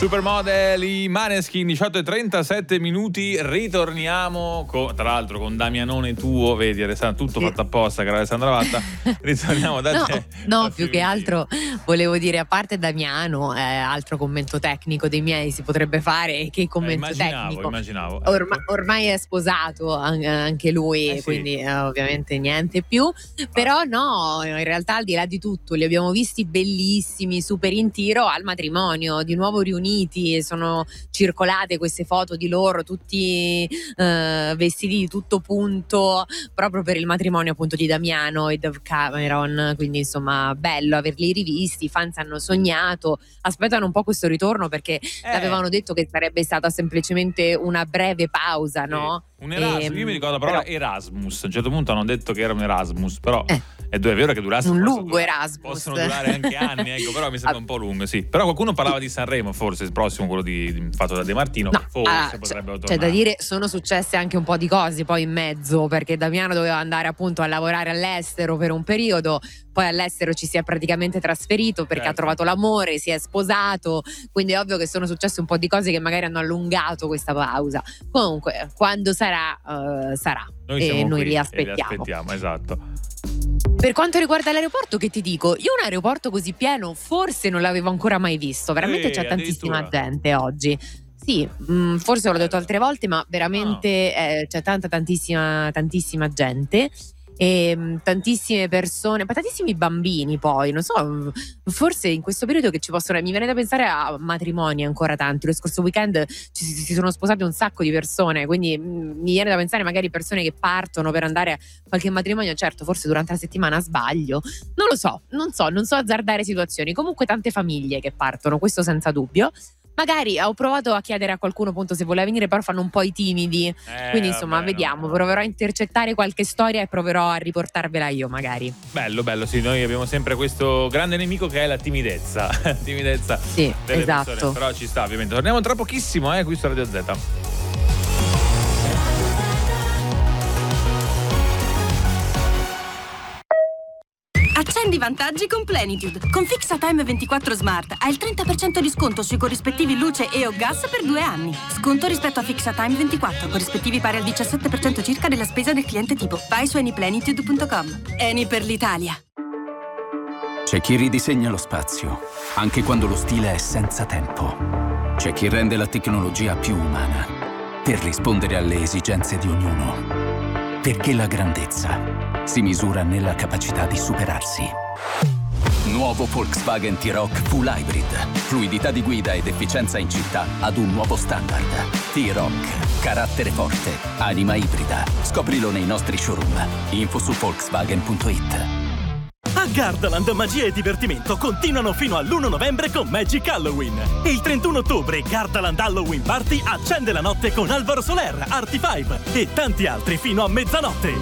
Supermodel, i Maneskin, 18:37 minuti. Ritorniamo tra l'altro con Damianone tuo, vedi Alessandro, tutto fatto apposta, caro Alessandra Vatta. Ritorniamo da te. No, più che altro volevo dire, a parte Damiano, altro commento tecnico dei miei si potrebbe fare. Che commento tecnico? Immaginavo. Ormai è sposato anche lui, sì. quindi ovviamente niente più. Però no, in realtà al di là di tutto li abbiamo visti bellissimi, super in tiro al matrimonio, di nuovo riuniti. Sono circolate queste foto di loro tutti vestiti di tutto punto proprio per il matrimonio appunto di Damiano e Dove Cameron, quindi insomma bello averli rivisti. I fans hanno sognato, aspettano un po' questo ritorno perché avevano detto che sarebbe stata semplicemente una breve pausa, no? Un Erasmus, io mi ricordo la parola Erasmus, a un certo punto hanno detto che era un Erasmus, però è vero che durasse un lungo Erasmus, possono durare anche anni, ecco, però mi sembra un po' lungo, sì. Però qualcuno parlava di Sanremo, forse il prossimo, quello fatto da De Martino, no, forse potrebbero tornare. C'è da dire, sono successe anche un po' di cose poi in mezzo, perché Damiano doveva andare appunto a lavorare all'estero per un periodo, poi all'estero ci si è praticamente trasferito perché ha trovato l'amore, si è sposato, quindi è ovvio che sono successe un po' di cose che magari hanno allungato questa pausa. Comunque quando sarà, sarà. Noi li aspettiamo. Esatto. Per quanto riguarda l'aeroporto, che ti dico? Io un aeroporto così pieno forse non l'avevo ancora mai visto. Veramente c'è tantissima gente oggi. Sì, forse l'ho detto altre volte, ma veramente c'è tantissima gente. E tantissime persone, tantissimi bambini poi, non so, forse in questo periodo che ci possono, mi viene da pensare a matrimoni ancora tanti. Lo scorso weekend si sono sposate un sacco di persone, quindi mi viene da pensare magari persone che partono per andare a qualche matrimonio, certo forse durante la settimana sbaglio, non so azzardare situazioni. Comunque tante famiglie che partono, questo senza dubbio. Magari ho provato a chiedere a qualcuno appunto se voleva venire, però fanno un po' i timidi, quindi insomma vediamo, proverò a intercettare qualche storia e proverò a riportarvela io magari. Bello, sì, noi abbiamo sempre questo grande nemico che è la timidezza. Sì, delle esatto persone, però ci sta ovviamente. Torniamo tra pochissimo qui su Radio Z. Accendi i vantaggi con Plenitude. Con Fixatime 24 Smart hai il 30% di sconto sui corrispettivi luce e o gas per 2 anni. Sconto rispetto a Fixatime 24, corrispettivi pari al 17% circa della spesa del cliente tipo. Vai su anyplenitude.com. Eni per l'Italia. C'è chi ridisegna lo spazio, anche quando lo stile è senza tempo. C'è chi rende la tecnologia più umana, per rispondere alle esigenze di ognuno. Perché la grandezza si misura nella capacità di superarsi. Nuovo Volkswagen T-Roc Full Hybrid. Fluidità di guida ed efficienza in città ad un nuovo standard. T-Roc. Carattere forte. Anima ibrida. Scoprilo nei nostri showroom. Info su Volkswagen.it. A Gardaland magia e divertimento continuano fino all'1 novembre con Magic Halloween. E il 31 ottobre Gardaland Halloween Party accende la notte con Alvaro Soler, Arti5 e tanti altri fino a mezzanotte.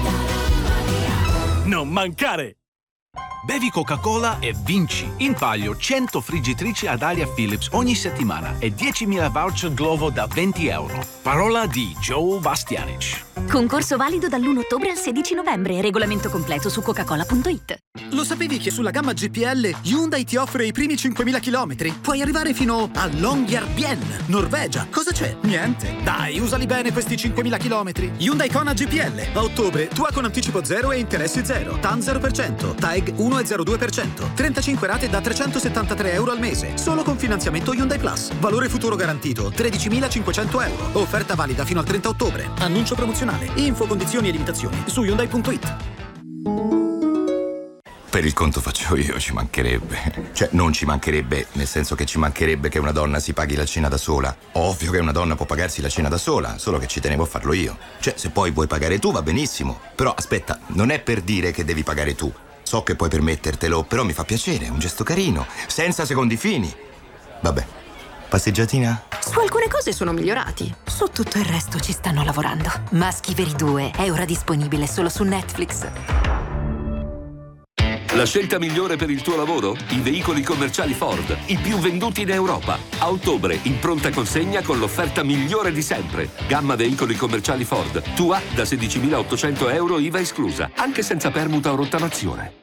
Non mancare! Bevi Coca-Cola e vinci! In palio 100 friggitrici ad aria Philips ogni settimana e 10.000 voucher Glovo da €20. Parola di Joe Bastianic. Concorso valido dall'1 ottobre al 16 novembre. Regolamento completo su coca-cola.it. Lo sapevi che sulla gamma GPL Hyundai ti offre i primi 5.000 chilometri? Puoi arrivare fino a Longyearbyen, Norvegia. Cosa c'è? Niente. Dai, usali bene questi 5.000 chilometri. Hyundai Kona GPL. A ottobre, tua con anticipo 0 e interessi 0. TAN 0%. TAEG 1,02%. 35 rate da €373 al mese. Solo con finanziamento Hyundai Plus. Valore futuro garantito 13.500 euro. Offerta valida fino al 30 ottobre. Annuncio promozionale. Info, condizioni e limitazioni su Hyundai.it. Per il conto faccio io, ci mancherebbe. Cioè, non ci mancherebbe, nel senso che ci mancherebbe che una donna si paghi la cena da sola. Ovvio che una donna può pagarsi la cena da sola, solo che ci tenevo a farlo io. Cioè, se poi vuoi pagare tu, va benissimo. Però, aspetta, non è per dire che devi pagare tu. So che puoi permettertelo, però mi fa piacere, è un gesto carino, senza secondi fini. Vabbè, passeggiatina? Su alcune cose sono migliorati, su tutto il resto ci stanno lavorando. Maschi Veri 2 è ora disponibile solo su Netflix. La scelta migliore per il tuo lavoro? I veicoli commerciali Ford, i più venduti in Europa. A ottobre, in pronta consegna con l'offerta migliore di sempre. Gamma veicoli commerciali Ford. Tua da €16.800 IVA esclusa, anche senza permuta o rottamazione.